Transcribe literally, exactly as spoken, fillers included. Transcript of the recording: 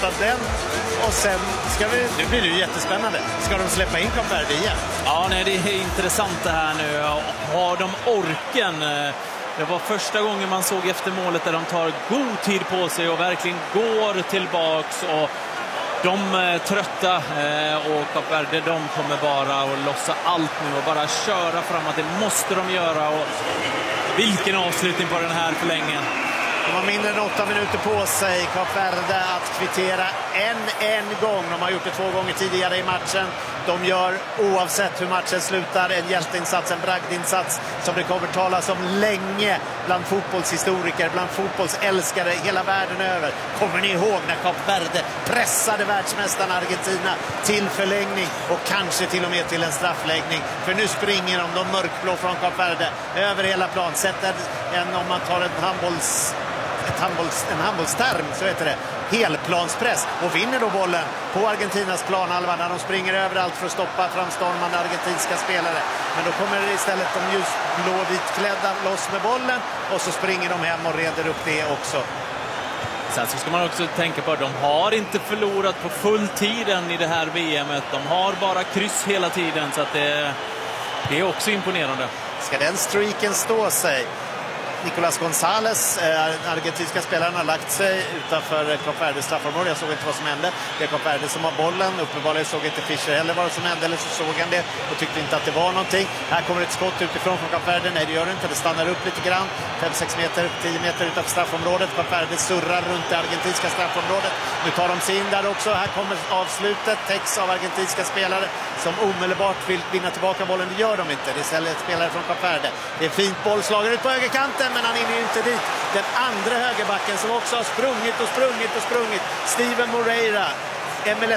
av den. Och sen ska vi, nu blir det ju jättespännande. Ska de släppa in Kap Verde igen? Ja, nej, det är intressant det här nu. Har de orken? Det var första gången man såg efter målet där de tar god tid på sig och verkligen går tillbaks. Och de är trötta och Kap Verde, de kommer bara att lossa allt nu och bara köra framåt. Det måste de göra. Och vilken avslutning på den här förlängningen. De har mindre än åtta minuter på sig, Kap Verde, att kvittera en en gång. De har gjort det två gånger tidigare i matchen. De gör, oavsett hur matchen slutar, en hjälteinsats, en bragdinsats som det kommer talas om länge bland fotbollshistoriker, bland fotbollsälskare hela världen över. Kommer ni ihåg när Kap Verde pressade världsmästaren Argentina till förlängning och kanske till och med till en straffläggning? För nu springer de, de mörkblå från Kap Verde, över hela plan. Sätter en, om man tar ett handbolls... Ett handbolls, en handbollsterm, så heter det, helplanspress, och vinner då bollen på Argentinas planhalva när de springer överallt för att stoppa framstormande argentinska spelare. Men då kommer istället de just blåvitklädda loss med bollen och så springer de hem och reder upp det också. Sen så ska man också tänka på att de har inte förlorat på full tiden i det här V M-et. De har bara kryss hela tiden, så att det, det är också imponerande. Ska den streaken stå sig? Nicolas González, eh, argentinska spelaren, har lagt sig utanför Kap Verdes straffområde. Jag såg inte vad som hände. Det är Kap Verde som har bollen. Uppenbarligen såg inte Fischer heller vad som hände, eller så såg han det och tyckte inte att det var någonting. Här kommer ett skott utifrån från Kap Verde. Nej, det gör det inte. Det stannar upp lite grann. fem sex meter, tio meter utanför straffområdet. Kap Verde surrar runt det argentinska straffområdet. Nu tar de sig in där också. Här kommer avslutet. Täcks av argentinska spelare som omedelbart vill vinna tillbaka bollen. Det gör de inte. Det är istället spelare från Kap Verde. Det är fint bollslagen ut på högerkanten, men han är ju inte dit. Den andra högerbacken som också har sprungit och sprungit och sprungit. Steven Moreira, M L